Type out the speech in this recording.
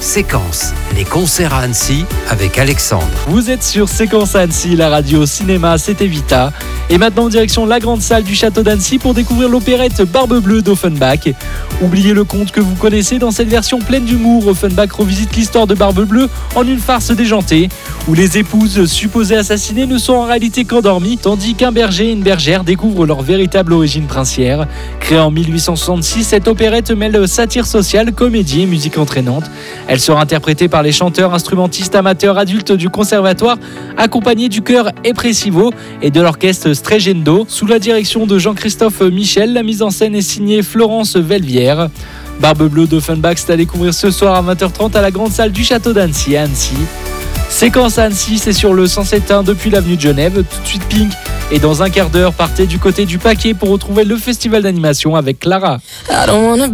Séquence, les concerts à Annecy avec Alexandre. Vous êtes sur Séquence à Annecy, la radio cinéma c'était Vita. Et maintenant direction la grande salle du château d'Annecy pour découvrir l'opérette Barbe Bleue d'Offenbach. Oubliez le conte que vous connaissez, dans cette version pleine d'humour, Offenbach revisite l'histoire de Barbe Bleue en une farce déjantée, où les épouses supposées assassinées ne sont en réalité qu'endormies, tandis qu'un berger et une bergère découvrent leur véritable origine princière. Créée en 1866, cette opérette mêle satire sociale, comédie et musique entraînante. Elle sera interprétée par les chanteurs, instrumentistes, amateurs, adultes du conservatoire, accompagnés du chœur Epressivo et de l'orchestre Stregendo, sous la direction de Jean-Christophe Michel. La mise en scène est signée Florence Velvière. Barbe Bleue d'Offenbach, c'est à découvrir ce soir à 20h30 à la grande salle du château d'Annecy à Annecy. Séquence à Annecy, c'est sur le 107.1 depuis l'avenue de Genève, tout de suite Pink. Et dans un quart d'heure, partez du côté du Paquet pour retrouver le festival d'animation avec Clara.